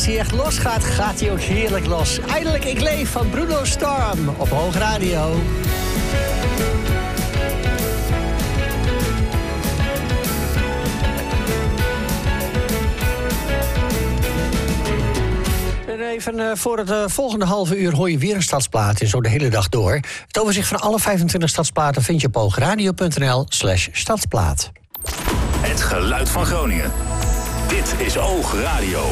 als hij echt losgaat, gaat hij ook heerlijk los. Eindelijk Ik Leef van Bruno Storm op Hoog Radio. Even voor het volgende halve uur hoor je weer een stadsplaat en zo de hele dag door. Het overzicht van alle 25 stadsplaten vind je op hoogradio.nl/stadsplaat. Het geluid van Groningen. Dit is Oog Radio.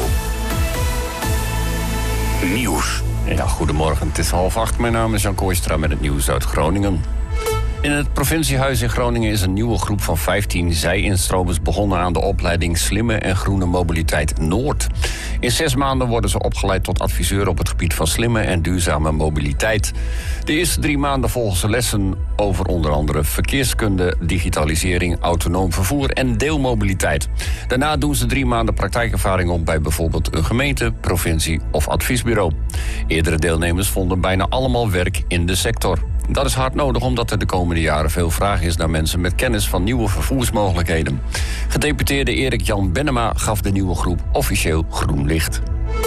Nieuws. Ja, goedemorgen, het is 7:30. Mijn naam is Jan Kooistra met het nieuws uit Groningen. In het provinciehuis in Groningen is een nieuwe groep van 15 zij-instromers begonnen aan de opleiding Slimme en Groene Mobiliteit Noord. In 6 maanden worden ze opgeleid tot adviseur op het gebied van slimme en duurzame mobiliteit. De eerste 3 maanden volgen ze lessen over onder andere verkeerskunde, digitalisering, autonoom vervoer en deelmobiliteit. Daarna doen ze 3 maanden praktijkervaring op bij bijvoorbeeld een gemeente, provincie of adviesbureau. Eerdere deelnemers vonden bijna allemaal werk in de sector. Dat is hard nodig omdat er de komende jaren veel vraag is naar mensen met kennis van nieuwe vervoersmogelijkheden. Gedeputeerde Erik Jan Bennema gaf de nieuwe groep officieel groen licht.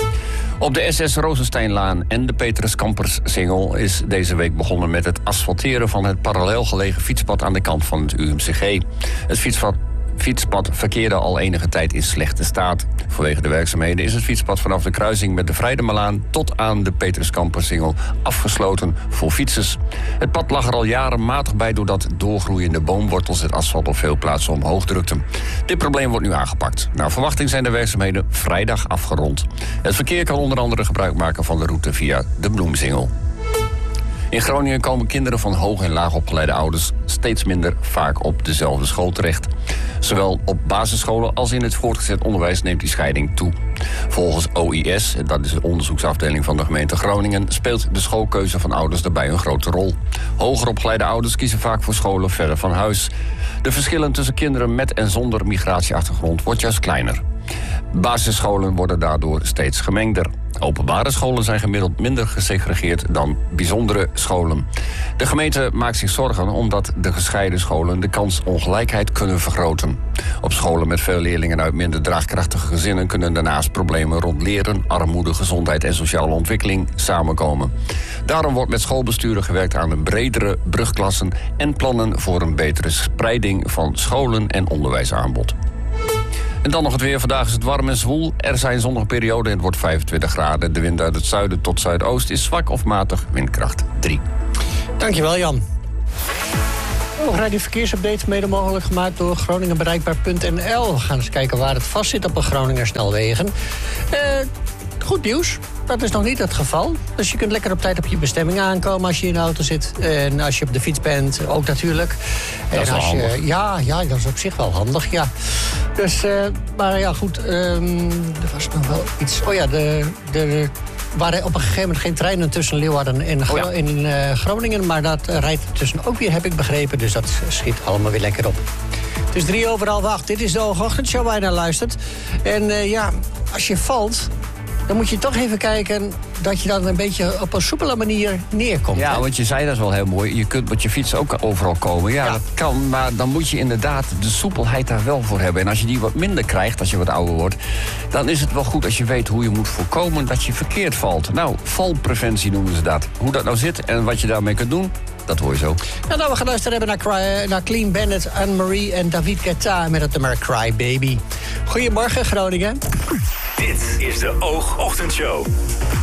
Op de SS Rozensteinlaan en de Petrus Kamperssingel is deze week begonnen met het asfalteren van het parallel gelegen fietspad aan de kant van het UMCG. Het fietspad verkeerde al enige tijd in slechte staat. Vanwege de werkzaamheden is het fietspad vanaf de kruising met de Vrijdemelaan tot aan de Petrus Kamperssingel afgesloten voor fietsers. Het pad lag er al jaren matig bij doordat doorgroeiende boomwortels het asfalt op veel plaatsen omhoog drukten. Dit probleem wordt nu aangepakt. Naar verwachting zijn de werkzaamheden vrijdag afgerond. Het verkeer kan onder andere gebruik maken van de route via de Bloemsingel. In Groningen komen kinderen van hoog- en laagopgeleide ouders steeds minder vaak op dezelfde school terecht. Zowel op basisscholen als in het voortgezet onderwijs neemt die scheiding toe. Volgens OIS, dat is de onderzoeksafdeling van de gemeente Groningen, speelt de schoolkeuze van ouders daarbij een grote rol. Hoger opgeleide ouders kiezen vaak voor scholen verder van huis. De verschillen tussen kinderen met en zonder migratieachtergrond wordt juist kleiner. Basisscholen worden daardoor steeds gemengder. Openbare scholen zijn gemiddeld minder gesegregeerd dan bijzondere scholen. De gemeente maakt zich zorgen omdat de gescheiden scholen de kansongelijkheid kunnen vergroten. Op scholen met veel leerlingen uit minder draagkrachtige gezinnen kunnen daarnaast problemen rond leren, armoede, gezondheid en sociale ontwikkeling samenkomen. Daarom wordt met schoolbesturen gewerkt aan een bredere brugklassen en plannen voor een betere spreiding van scholen en onderwijsaanbod. En dan nog het weer. Vandaag is het warm en zwoel. Er zijn zonnige perioden en het wordt 25 graden. De wind uit het zuiden tot zuidoost is zwak of matig, windkracht 3. Dankjewel, Jan. Radio Verkeersupdate, mede mogelijk gemaakt door GroningenBereikbaar.nl. We gaan eens kijken waar het vast zit op de Groninger snelwegen. Goed nieuws, dat is nog niet het geval. Dus je kunt lekker op tijd op je bestemming aankomen als je in de auto zit. En als je op de fiets bent, ook natuurlijk. Dat is wel handig. Ja, dat is op zich wel handig, ja. Dus, maar ja, goed. Er was nog wel iets. Oh ja, er waren op een gegeven moment geen treinen tussen Leeuwarden en Groningen. Maar dat rijdt tussen ook weer, heb ik begrepen. Dus dat schiet allemaal weer lekker op. Het is 7:03. Dit is de ochtendshow waar je naar luistert. En als je valt, dan moet je toch even kijken dat je dan een beetje op een soepele manier neerkomt. Ja, hè? want je zei dat wel heel mooi. Je kunt met je fiets ook overal komen. Ja, dat kan, maar dan moet je inderdaad de soepelheid daar wel voor hebben. En als je die wat minder krijgt, als je wat ouder wordt, dan is het wel goed als je weet hoe je moet voorkomen dat je verkeerd valt. Nou, valpreventie noemen ze dat. Hoe dat nou zit en wat je daarmee kunt doen, dat hoor je zo. En dan we geluisterd hebben naar Clean Bandit, Anne-Marie en David Guetta met het nummer Cry Baby. Goedemorgen, Groningen. Dit is de Oog Ochtendshow.